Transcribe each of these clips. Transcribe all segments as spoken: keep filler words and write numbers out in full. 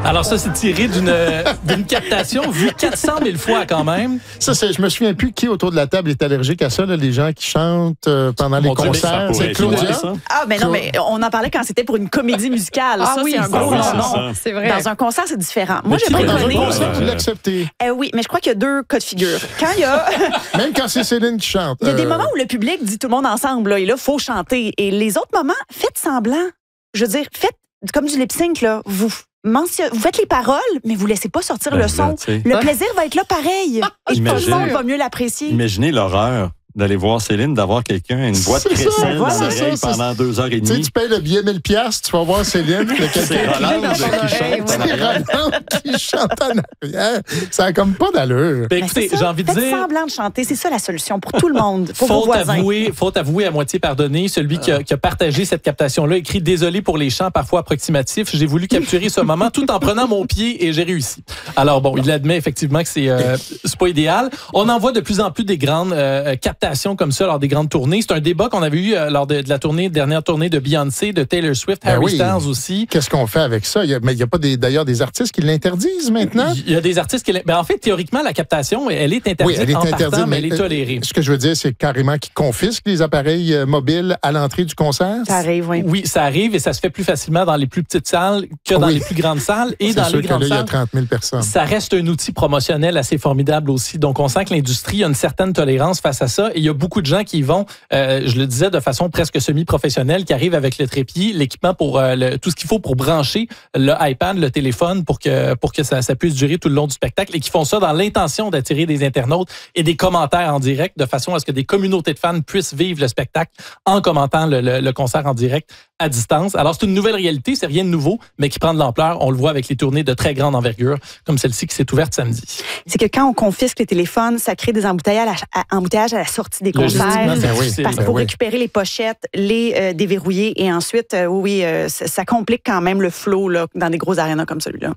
Alors ça, c'est tiré d'une, d'une captation vue quatre cent mille fois quand même. Ça, c'est, je me souviens plus qui autour de la table est allergique à ça, là, les gens qui chantent euh, pendant les Mon Dieu, concerts. C'est Claudia. Ça. Ah, mais non, mais on en parlait quand c'était pour une comédie musicale. Ah ça, oui, c'est un ça, gros oui, non, c'est non. ça. C'est vrai. Dans un concert, c'est différent. Moi, j'ai qui pas fait Dans un connu. concert, vous Euh, l'acceptez. Euh, oui, mais je crois qu'il y a deux cas de figure. Quand il y a, Même quand c'est Céline qui chante. il y a des euh, moments où le public dit tout le monde ensemble, là, et là, il faut chanter. Et les autres moments, faites semblant. Je veux dire, faites comme du lip-sync, là. Vous, mention- vous faites les paroles, mais vous laissez pas sortir Ben le là, son. tu sais. Le plaisir va être là pareil. Et tout Imagine. le monde va mieux l'apprécier. Imaginez l'horreur d'aller voir Céline, d'avoir quelqu'un, une boîte C'est ça, crécelle voilà, dans c'est l'oreille ça, pendant deux heures et Tu sais, demie. tu payes le billet mille piastres, tu vas voir Céline, il y a quelqu'un C'est Rolande qui chante. C'est Rolande qui chante en arrière. Ça a comme pas d'allure. Ben, Mais écoutez, c'est ça, j'ai envie de faites dire... semblant de chanter. C'est ça la solution pour tout le monde, pour vos Faut voisins. avouer, faut avouer à moitié pardonner. Celui qui a, qui a partagé cette captation-là écrit « Désolé pour les chants parfois approximatifs. J'ai voulu capturer ce moment tout en prenant mon pied et j'ai réussi. » Alors bon, il admet effectivement que c'est euh, c'est pas idéal. On en voit de plus en plus des grandes euh, captations comme ça lors des grandes tournées. C'est un débat qu'on avait eu euh, lors de, de la tournée, dernière tournée de Beyoncé, de Taylor Swift, Ben Harry oui. Styles aussi. Qu'est-ce qu'on fait avec ça? Il y a, mais il n'y a pas des, d'ailleurs des artistes qui l'interdisent maintenant? Il y a des artistes qui... Ben, en fait, théoriquement, la captation, elle est interdite, Oui, elle est en interdite, partant, mais elle mais, est tolérée. Ce que je veux dire, c'est carrément qu'ils confisquent les appareils euh, mobiles à l'entrée du concert. Ça arrive, oui. Oui, ça arrive et ça se fait plus facilement dans les plus petites salles que dans Oui. les plus grandes salles. Et C'est dans sûr les que grandes là, il y a salles, trente mille personnes. ça reste un outil promotionnel assez formidable aussi. Donc, on sent que l'industrie a une certaine tolérance face à ça. Et il y a beaucoup de gens qui y vont, euh, je le disais, de façon presque semi-professionnelle, qui arrivent avec le trépied, l'équipement pour euh, le, tout ce qu'il faut pour brancher le iPad, le téléphone, pour que pour que ça, ça puisse durer tout le long du spectacle, et qui font ça dans l'intention d'attirer des internautes et des commentaires en direct, de façon à ce que des communautés de fans puissent vivre le spectacle en commentant le, le, le concert en direct à distance. Alors, c'est une nouvelle réalité, c'est rien de nouveau, mais qui prend de l'ampleur. On le voit avec les tournées de très grande envergure, comme celle-ci qui s'est ouverte samedi. C'est que quand on confisque les téléphones, ça crée des embouteillages à, à, embouteillages à la sortie des concerts. Logistiquement, c'est Ben oui. difficile. Parce qu'il Ben faut oui. récupérer les pochettes, les euh, déverrouiller et ensuite, euh, oui, euh, ça, ça complique quand même le flow là, dans des gros arénas comme celui-là.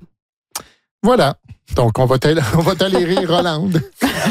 Voilà. Donc, on va, tolérer, on va tolérer Rolande.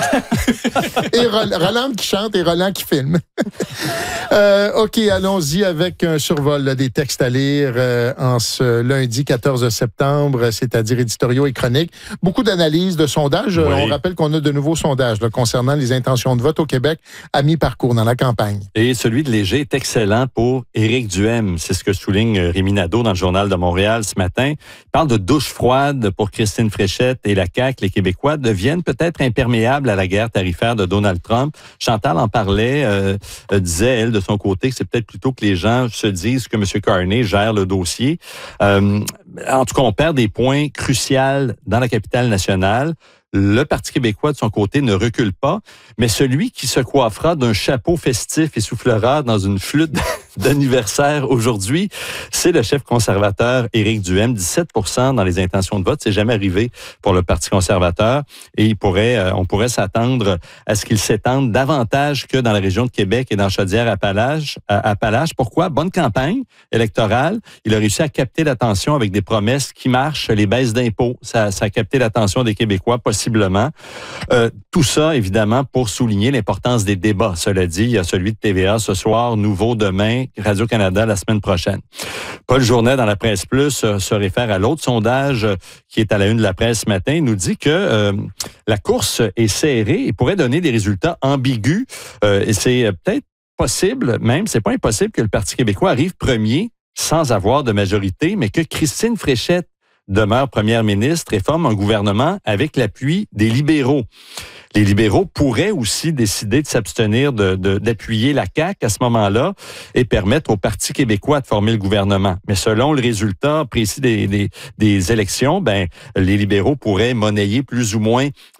Et Ro- Rolande qui chante et Roland qui filme. euh, OK, allons-y avec un survol là, des textes à lire euh, en ce lundi quatorze septembre, c'est-à-dire éditoriaux et chroniques. Beaucoup d'analyses, de sondages. Oui. On rappelle qu'on a de nouveaux sondages là, concernant les intentions de vote au Québec à mi-parcours dans la campagne. Et celui de Léger est excellent pour Éric Duhem. C'est ce que souligne Rémi Nadeau dans le Journal de Montréal ce matin. Il parle de douche froide pour Christine Fréchette et la C A Q. Les Québécois deviennent peut-être imperméables à la guerre tarifaire de Donald Trump. Chantal en parlait, euh, euh, disait, elle, de son côté, que c'est peut-être plutôt que les gens se disent que M. Carney gère le dossier. Euh, en tout cas, on perd des points cruciaux dans la capitale nationale. Le Parti québécois, de son côté, ne recule pas, mais celui qui se coiffera d'un chapeau festif et soufflera dans une flûte d'anniversaire aujourd'hui, c'est le chef conservateur Éric Duhem. dix-sept pour cent dans les intentions de vote, c'est jamais arrivé pour le Parti conservateur, et il pourrait, on pourrait s'attendre à ce qu'il s'étende davantage que dans la région de Québec et dans Chaudière-Appalaches. Appalaches. Pourquoi? Bonne campagne électorale. Il a réussi à capter l'attention avec des promesses qui marchent, les baisses d'impôts. Ça, ça a capté l'attention des Québécois, possiblement. Euh, tout ça, évidemment, pour souligner l'importance des débats. Cela dit, il y a celui de T V A ce soir, nouveau demain, Radio-Canada la semaine prochaine. Paul Journet, dans la Presse Plus, euh, se réfère à l'autre sondage euh, qui est à la une de la presse ce matin. Il nous dit que euh, la course est serrée et pourrait donner des résultats ambigus. Euh, et c'est euh, peut-être possible, même, c'est pas impossible que le Parti québécois arrive premier sans avoir de majorité, mais que Christine Fréchette demeure première ministre et forme un gouvernement avec l'appui des libéraux. Les libéraux pourraient aussi décider de s'abstenir de, de, d'appuyer la C A Q à ce moment-là et permettre au Parti québécois de former le gouvernement. Mais selon le résultat précis des, des, des élections, ben, les libéraux pourraient monnayer plus ou moins